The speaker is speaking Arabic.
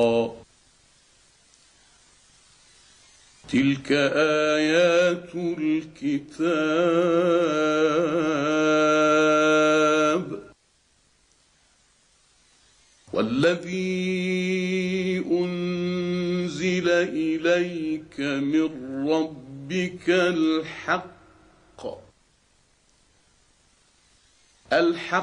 تلك آيات الكتاب والذي أنزل إليك من ربك الحق